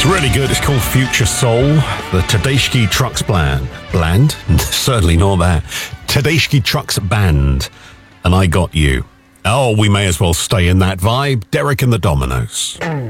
It's really good. It's called Future Soul. The Tedeschi Trucks Bland? Certainly not that. Tedeschi Trucks Band. And I Got You. Oh, we may as well stay in that vibe. Derek and the Dominoes.